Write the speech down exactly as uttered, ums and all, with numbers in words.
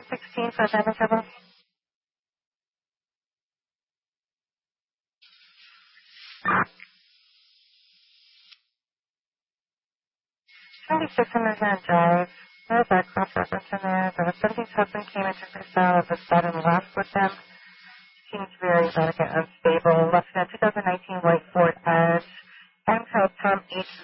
sixteen for Abandoned Trouble. seventy-six hundred Grand Drive. There's that cross reference in there. The seventeen's husband came and took her style of the bed and left with them. Seems very erratic and unstable. Left in a two thousand nineteen white Ford Edge. M code Tom H